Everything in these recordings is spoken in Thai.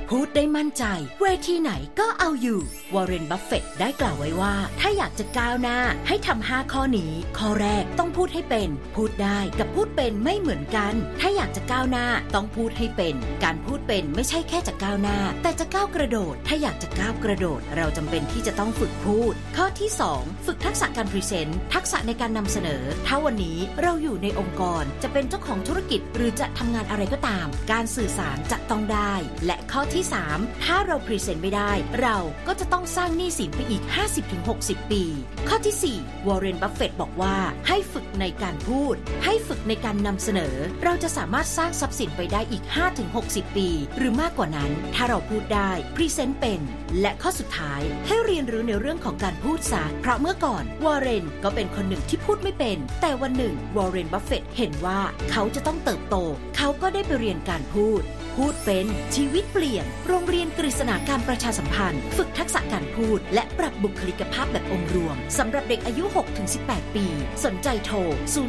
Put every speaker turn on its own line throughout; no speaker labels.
พูดได้มั่นใจเวทีไหนก็เอาอยู่วอร์เรน บัฟเฟตต์ได้กล่าวไว้ว่าถ้าอยากจะก้าวหน้าให้ทำ5ข้อนี้ข้อแรกต้องพูดให้เป็นพูดได้กับพูดเป็นไม่เหมือนกันถ้าอยากจะก้าวหน้าต้องพูดให้เป็นการพูดเป็นไม่ใช่แค่จะก้าวหน้าแต่จะก้าวกระโดดถ้าอยากจะก้าวกระโดดเราจำเป็นที่จะต้องฝึกพูดข้อที่2ฝึกทักษะการพรีเซนต์ทักษะในการนำเสนอถ้าวันนี้เราอยู่ในองค์กรจะเป็นเจ้าของธุรกิจหรือจะทำงานอะไรก็ตามการสื่อสารจะต้องได้และข้อที่3ถ้าเราพรีเซนต์ไม่ได้เราก็จะต้องสร้างหนี้สินไปอีก 50-60 ปีข้อที่4วอร์เรน บัฟเฟตต์บอกว่าให้ฝึกในการพูดให้ฝึกในการนำเสนอเราจะสามารถสร้างทรัพย์สินไปได้อีก 5-60 ปีหรือมากกว่านั้นถ้าเราพูดได้พรีเซนต์เป็นและข้อสุดท้ายให้เรียนรู้ในเรื่องของการพูดซะเพราะเมื่อก่อนวอร์เรนก็เป็นคนหนึ่งที่พูดไม่เป็นแต่วันหนึ่งวอร์เรน บัฟเฟตต์เห็นว่าเขาจะต้องเติบโตเขาก็ได้ไปเรียนการพูดเป็นชีวิตเปลี่ยนโรงเรียนกฤษณาการประชาสัมพันธ์ฝึกทักษะการพูดและปรับบุคลิกภาพแบบองค์รวมสำหรับเด็กอายุ 6-18 ปีสนใจโทร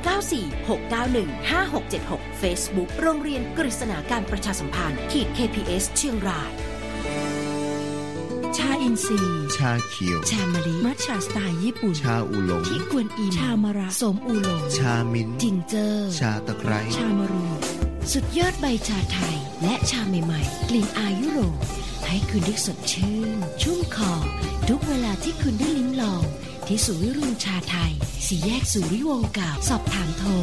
0946915676 Facebook โรงเรียนกฤษณาการประชาสัมพันธ์ KPS เชียงรายชาอินทรีย์
ชาเขียว
ชามะลิมัทฉะสไตล์ญี่ปุ่น
ชาอูหลง
ที่กวนอิมชามะระสมอูหลง
ชามิ้น
จินเจอร์
ชาตะไคร้
ชามะรูสุดยอดใบชาไทยและชาใหม่ๆกลิ่นอายยุโรปให้คุณได้สดชื่นชุ่มคอทุกเวลาที่คุณได้ลิ้มลองที่ศูนย์วิรุณชาไทย4แยกสุริวงศ์เก่าสอบถามโทร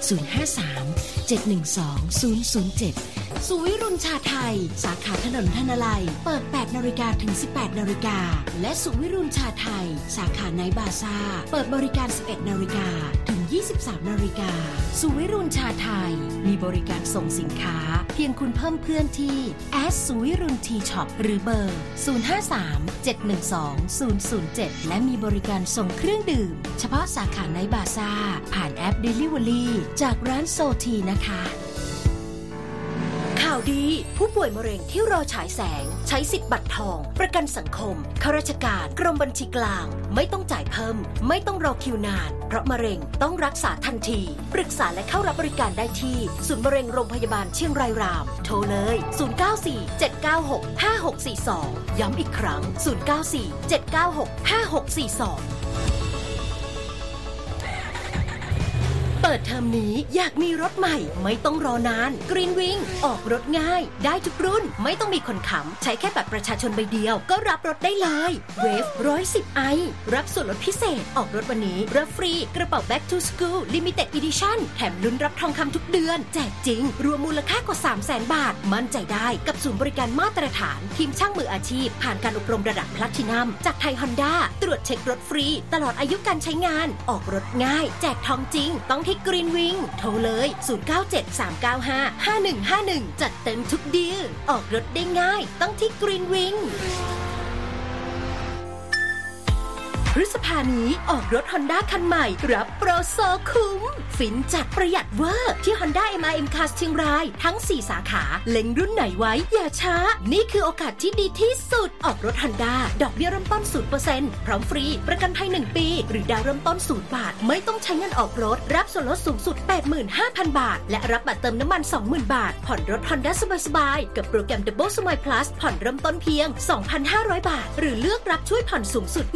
053-712-007ศูนย์วิรุณชาไทยสาขาถนนธนลัยเปิด 8 นาฬิกาถึง 18 นาฬิกาและศูนย์วิรุณชาไทยสาขาไนท์บาซ่าเปิดบริการ 11 นาฬิกาถึง 23 นาฬิกาศูนย์วิรุณชาไทยมีบริการส่งสินค้าเพียงคุณเพิ่มเพื่อนที่ศูนย์วิรุณทีช็อปหรือเบอร์053-712-007และมีบริการส่งเครื่องดื่มเฉพาะสาขาไนท์บาซ่าผ่านแอป Delivery จากร้านโซทีนะคะข่าวดีผู้ป่วยมะเร็งที่รอฉายแสงใช้สิทธิ์บัตรทองประกันสังคมข้าราชการกรมบัญชีกลางไม่ต้องจ่ายเพิ่มไม่ต้องรอคิวนานเพราะมะเร็งต้องรักษาทันทีปรึกษาและเข้ารับบริการได้ที่ศูนย์มะเร็งโรงพยาบาลเชียงรายรามโทรเลย0947965642ย้ำอีกครั้ง0947965642เปิดเทอมนี้อยากมีรถใหม่ไม่ต้องรอนาน Green Wing ออกรถง่ายได้ทุกรุ่นไม่ต้องมีคนค้ำใช้แค่บัตรประชาชนใบเดียวก็รับรถได้เลย Wave 110i รับส่วนลดพิเศษออกรถวันนี้รับฟรีกระเป๋า Back to School Limited Edition แถมลุ้นรับทองคำทุกเดือนแจกจริงรวมมูลค่ากว่า 300,000 บาทมั่นใจได้กับศูนย์บริการมาตรฐานทีมช่างมืออาชีพผ่านการอบรมระดับแพลทินัมจากไทย Honda ตรวจเช็ครถฟรีตลอดอายุการใช้งานออกรถง่ายแจกทองจริงต้องที่Green Wing โทรเลย0973955151จัดเต็มทุกดีลออกรถได้ง่ายต้องที่ Green Wingพฤษภานี้ออกรถ Honda คันใหม่รับโปรโซคุ้มฟินจัดประหยัดเวอร์ที่ Honda MIM Cars เชียงรายทั้ง4สาขาเล็งรุ่นไหนไว้อย่าช้านี่คือโอกาสที่ดีที่สุดออกรถ Honda ดอกเบี้ยเริ่มต้น 0% พร้อมฟรีประกันภัย1ปีหรือดาวเริ่มต้น0 บาทไม่ต้องใช้เงินออกรถรับส่วนลดสูงสุด 85,000 บาทและรับบัตรเติมน้ำมัน 20,000 บาทผ่อนรถ Honda สบายๆกับโปรแกรม Double Smile Plus ผ่อนเริ่มต้นเพียง 2,500 บาทหรือเลือกรับช่วยผ่อนสูงสุด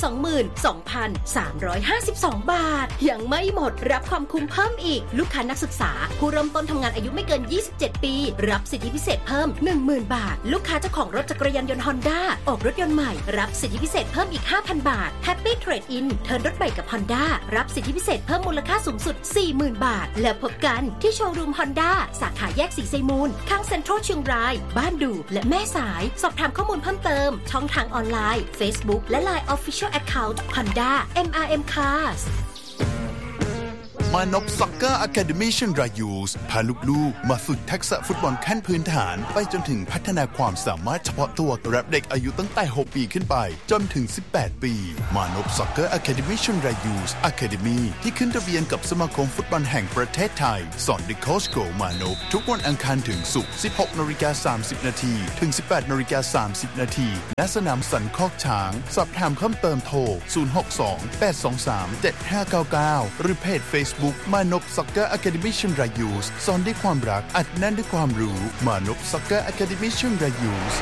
122,352 บาทยังไม่หมดรับความคุ้มเพิ่มอีกลูกค้านักศึกษาผู้เริ่มต้นทำงานอายุไม่เกิน27ปีรับสิทธิพิเศษเพิ่ม 10,000 บาทลูกค้าเจ้าของรถจักรยานยนต์ Honda ออกรถยนต์ใหม่รับสิทธิพิเศษเพิ่มอีก 5,000 บาท Happy Trade In เทิร์นรถใหม่กับ Honda รับสิทธิพิเศษเพิ่มมูลค่าสูงสุด 40,000 บาทแล้วพบกันที่โชว์รูม Honda สาขาแยกสีไซมูลข้างเซ็นทรัลเชียงรายบ้านดูและแม่สายสอบถามข้อมูลเพิ่มเติมช่องทางออนไลน์ Facebook และ Line Official Account Honda MRM Cars
มานพซ็อกเกอร์อะคาเดมี่เชียงรายยูสพาลูกๆมาฝึกทักษะฟุตบอลขั้นพื้นฐานไปจนถึงพัฒนาความสามารถเฉพาะตัวกับเด็กอายุตั้งแต่6ปีขึ้นไปจนถึง18ปีมานพซ็อกเกอร์อะคาเดมี่เชียงรายยูสอะคาเดมี่ที่ขึ้นทะเบียนกับสมาคมฟุตบอลแห่งประเทศไทยสอนโดยโค้ชโกมานพทุกวันอังคารถึงศุกร์ 16:30 นถึง 18:30 นณสนามสันคอกช้างสอบถามเพิ่มเติมโทร062-823-7599หรือเพจ Facebook Facebook มานพ Soccer Academy เชียงรายยูสสอนด้วยความรักอัดแน่นด้วยความรู้มานพ Soccer Academy เชียงรายยูส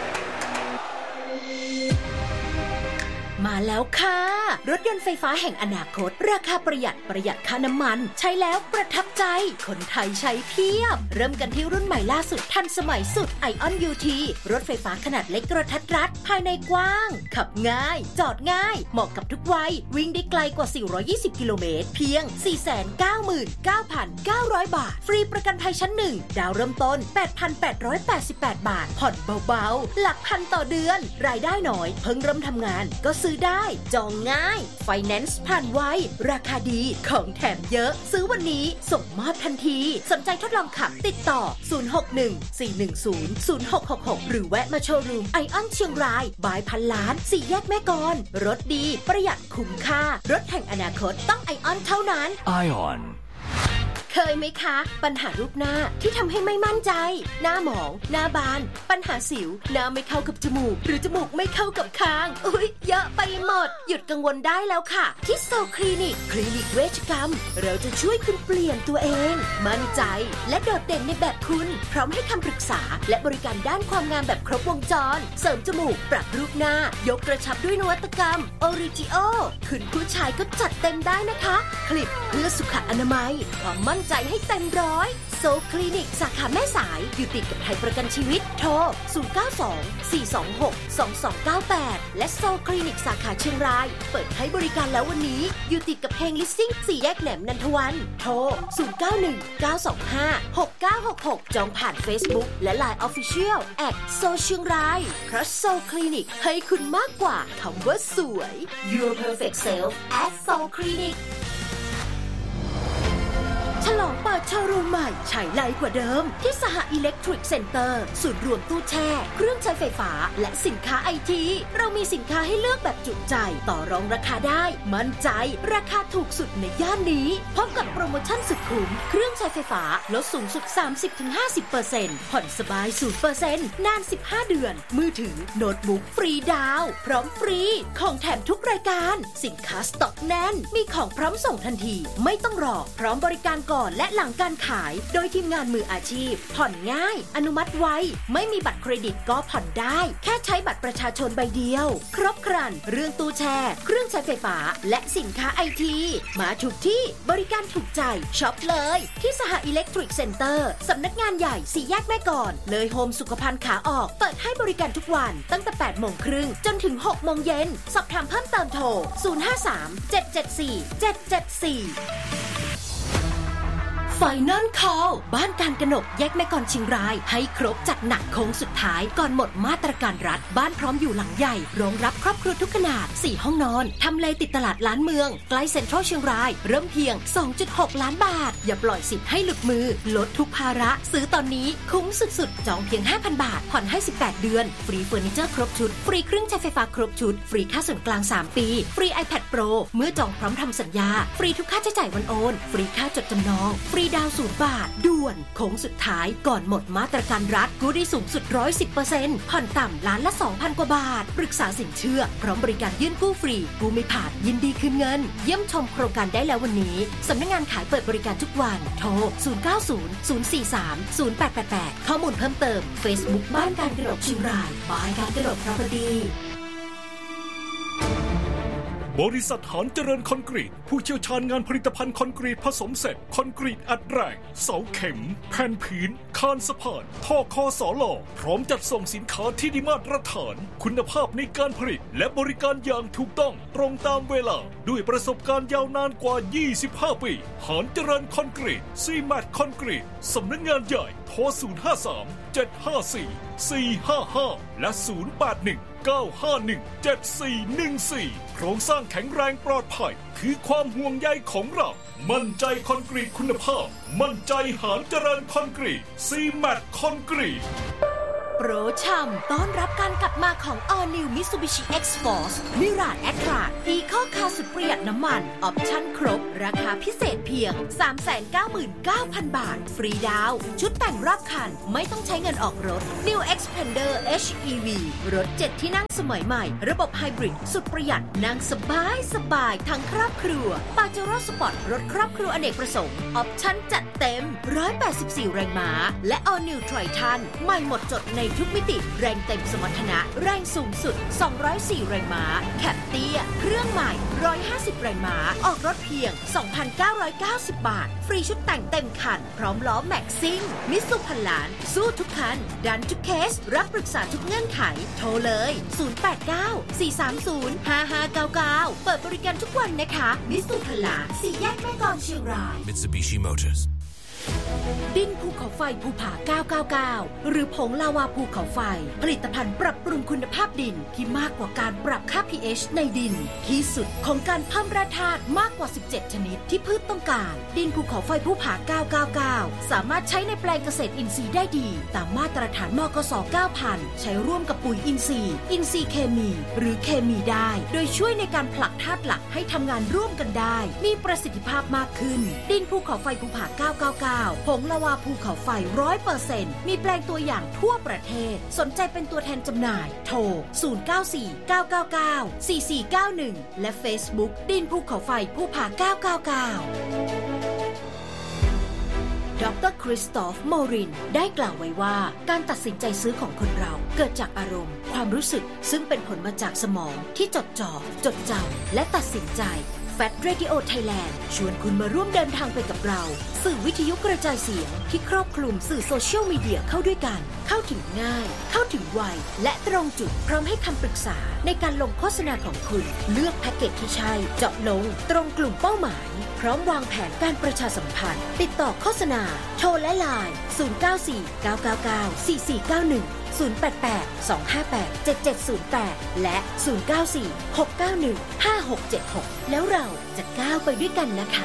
มาแล้วค่ะรถยนต์ไฟฟ้าแห่งอนาคตราคาประหยัดค่าน้ำมันใช้แล้วประทับใจคนไทยใช้เพียบเริ่มกันที่รุ่นใหม่ล่าสุดทันสมัยสุด ION UT รถไฟฟ้าขนาดเล็กกระทัดรัดภายในกว้างขับง่ายจอดง่ายเหมาะกับทุกวัยวิ่งได้ไกลกว่า420กิโลเมตรเพียง 499,900 บาทฟรีประกันภัยชั้น1ดาวเริ่มต้น 8,888 บาทผ่อนเบาๆหลักพันต่อเดือนรายได้น้อยเพิ่งเริ่มทำงานก็ซื้อได้จองง่ายไฟแนนซ์ผ่านไวราคาดีของแถมเยอะซื้อวันนี้ส่งมอบทันทีสนใจทดลองขับติดต่อ061-410-0666หรือแวะมาโชว์รูมไอออนเชียงรายบายพันล้าน4แยกแม่กลรถดีประหยัดคุ้มค่ารถแห่งอนาคตต้องไอออนเท่านั้นไอออนเคยไหมคะปัญหารูปหน้าที่ทำให้ไม่มั่นใจหน้าหมองหน้าบานปัญหาสิวหน้าไม่เข้ากับจมูกหรือจมูกไม่เข้ากับคางเยอะไปหมดหยุดกังวลได้แล้วค่ะที่โซคลินิกเวชกรรมเราจะช่วยคุณเปลี่ยนตัวเองมั่นใจและโดดเด่นในแบบคุณพร้อมให้คำปรึกษาและบริการด้านความงามแบบครบวงจรเสริมจมูกปรับรูปหน้ายกกระชับด้วยนวัตกรรมออริจิโอคุณผู้ชายก็จัดเต็มได้นะคะคลิปเพื่อสุขอนามัยความมั่นใจให้เต็มร้อยโซคลินิกสาขาแม่สายอยู่ติดกับไทยประกันชีวิตโทร092-426-2298และโซคลินิกสาขาเชียงรายเปิดให้บริการแล้ววันนี้อยู่ติดกับเฮงลิสซิ่ง4แยกแหลมนันทวันโทร091-925-6966จองผ่าน Facebook และ LINE Official @โซเชียงรายเพราะโซคลินิกให้คุณมากกว่าคำว่าสวย Your Perfect Self at Soul Clinicฉลองเปิดโชว์รูมใหม่ใช้ไลกว่าเดิมที่สหอิเล็กทริกเซ็นเตอร์ศูนย์รวมตู้แช่เครื่องใช้ไฟฟ้าและสินค้าไอทีเรามีสินค้าให้เลือกแบบจุใจต่อรองราคาได้มั่นใจราคาถูกสุดในย่านนี้พบกับโปรโมชั่นสุดคุ้มเครื่องใช้ไฟฟ้าลดสูงสุด 30-50% ผ่อนสบาย 0% นาน 15 เดือนมือถือโน้ตบุ๊กฟรีดาวพร้อมฟรีของแถมทุกรายการสินค้าสต็อกแน่นมีของพร้อมส่งทันทีไม่ต้องรอพร้อมบริการก่อนและหลังการขายโดยทีมงานมืออาชีพผ่อนง่ายอนุมัติไวไม่มีบัตรเครดิตก็ผ่อนได้แค่ใช้บัตรประชาชนใบเดียวครบครันเรื่องตู้แช่เครื่องใช้ไฟฟ้าและสินค้าไอทีมาถูกที่บริการถูกใจช็อปเลยที่สหอิเล็กทริกเซ็นเตอร์สำนักงานใหญ่4แยกแม่กลเลยโฮมสุขภัณฑ์ขาออกเปิดให้บริการทุกวันตั้งแต่ 8:30 จนถึง 6:00 เย็นสอบถามเพิ่มเติมโทร053-774-774Final Call บ้านการกนกแยกแม่กลเชียงรายให้ครบจัดหนักโค้งสุดท้ายก่อนหมดมาตรการรัฐบ้านพร้อมอยู่หลังใหญ่รองรับครอบครัวทุกขนาด4ห้องนอนทำเลติดตลาดล้านเมืองใกล้เซ็นทรัลเชียงรายเริ่มเพียง 2.6 ล้านบาทอย่าปล่อยสิทธิ์ให้หลุดมือลดทุกภาระซื้อตอนนี้คุ้มสุดๆจองเพียง 5,000 บาทผ่อนให้18เดือนฟรีเฟอร์นิเจอร์ครบชุดฟรีเครื่องใช้ไฟฟ้าครบชุดฟรีค่าส่วนกลาง3ปีฟรี iPad Pro เมื่อจองพร้อมทำสัญญาฟรีทุกค่าใช้จ่ายวันโอนฟรีค่าจดจำนองฟรีดาว0 บาทด่วนโค้งสุดท้ายก่อนหมดมาตรการรัฐกู้ได้สูงสุด 110% ผ่อนต่ำล้านละ 2,000 กว่าบาทปรึกษาสินเชื่อพร้อมบริการยื่นกู้ฟรีกู้ไม่ผ่านยินดีคืนเงินเยี่ยมชมโครงการได้แล้ววันนี้สำนักงานขายเปิดบริการทุกวันโทร090-043-0888ข้อมูลเพิ่มเติม Facebook บ้านการกนกเชียงรายบ้านการกนก Property
บริษัทหานเจริญคอนกรีตผู้เชี่ยวชาญงานผลิตภัณฑ์คอนกรีตผสมเสร็จคอนกรีตอัดแรงเสาเข็มแผ่นผืนคานสะพานท่อคอสอหล่อพร้อมจัดส่งสินค้าที่ได้มาตรฐานคุณภาพในการผลิตและบริการอย่างถูกต้องตรงตามเวลาด้วยประสบการณ์ยาวนานกว่า25ปีหานเจริญคอนกรีตซีแมทคอนกรีตสำนักงานใหญ่โทร053-754-455และ081-951-7414โครงสร้างแข็งแรงปลอดภัยคือความห่วงใยของเรามั่นใจคอนกรีตคุณภาพมั่นใจหานเจริญคอนกรีตซีแมทคอนกรีต
โปรช่ำต้อนรับการกลับมาของ All New Mitsubishi X-Force Mirage Attra Eco Car สุดประหยัดน้ำมันออปชั่นครบราคาพิเศษเพียง 399,000 บาทฟรีดาวชุดแต่งรอบคันไม่ต้องใช้เงินออกรถ New Xpander HEV รถ7ที่นั่งสมัยใหม่ระบบไฮบริดสุดประหยัดนั่งสบายทั้งครอบครัว Pajero Sport รถครอบครัวอเนกประสงค์ออปชั่นจัดเต็ม184แรงม้าและ All New Triton ใหม่หมดจดในทุกมิติแรงเต็มสมรรถนะแรงสูงสุด204แรงม้าแคปเตี้ยเครื่องใหม่150แรงม้าออกรถเพียง 2,990 บาทฟรีชุดแต่งเต็มคันพร้อมล้อแม็กซิ่งมิตซูพันล้านสู้ทุกคันดันทุกเคสรับปรึกษาทุกเงื่อนไขโทรเลย089-430-5599เปิดบริการทุกวันนะคะมิตซูพันล้าน4แยกแม่กลองเชียงราย
Mitsubishi Motors
ดินภูเขาไฟภูผา999หรือผงลาวาภูเขาไฟผลิตภัณฑ์ปรับปรุงคุณภาพดินที่มากกว่าการปรับค่า pH ในดินที่สุดของการเพิ่มแร่ธาตุมากกว่า17ชนิดที่พืชต้องการดินภูเขาไฟภูผา999สามารถใช้ในแปลงเกษตรอินทรีย์ได้ดีตามมาตรฐานมกส 9000 ใช้ร่วมกับปุ๋ยอินทรีย์เคมีหรือเคมีได้โดยช่วยในการผลักธาตุหลักให้ทำงานร่วมกันได้มีประสิทธิภาพมากขึ้นดินภูเขาไฟภูผา999ผงลาวาภูเขาไฟ 100% มีแปลงตัวอย่างทั่วประเทศสนใจเป็นตัวแทนจำหน่ายโทร0949994491และ Facebook ดินภูเขาไฟภูผา999ดร.คริสตอฟ โมรินได้กล่าวไว้ว่าการตัดสินใจซื้อของคนเราเกิดจากอารมณ์ความรู้สึกซึ่งเป็นผลมาจากสมองที่จดจำและตัดสินใจFat Radio Thailand ชวนคุณมาร่วมเดินทางไปกับเราสื่อวิทยุกระจายเสียงที่ครอบคลุมสื่อโซเชียลมีเดียเข้าด้วยกันเข้าถึงง่ายเข้าถึงไวและตรงจุดพร้อมให้คำปรึกษาในการลงโฆษณาของคุณเลือกแพ็กเกจที่ใช่เจาะลงตรงกลุ่มเป้าหมายพร้อมวางแผนการประชาสัมพันธ์ติดต่อโฆษณาโทรและไลน์0949994491 088-258-7708 และ 094-691-5676 แล้วเราจะก้าวไปด้วยกันนะคะ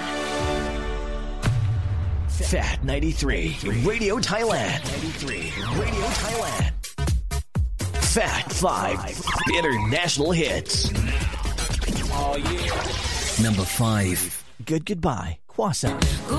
Fat 93 Radio Thailand. 93 Radio Thailand. Fat 5 International Hits. Oh yeah. Number 5. Goodbye. Kwasa.